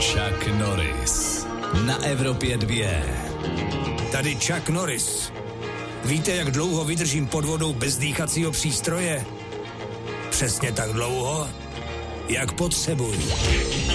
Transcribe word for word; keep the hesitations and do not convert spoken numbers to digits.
Chuck Norris na Evropě dvě. Tady Chuck Norris. Víte, jak dlouho vydržím pod vodou bez dýchacího přístroje? Přesně tak dlouho, jak potřebuji.